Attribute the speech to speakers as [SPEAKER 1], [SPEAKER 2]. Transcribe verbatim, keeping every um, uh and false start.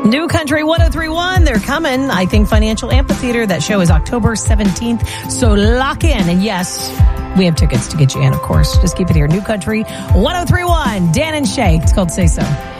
[SPEAKER 1] New Country one oh three point one, they're coming. I think Financial Amphitheater, that show is October seventeenth. So lock in. And yes, we have tickets to get you in, of course. Just keep it here. New Country one oh three point one, Dan and Shay. It's called Say So.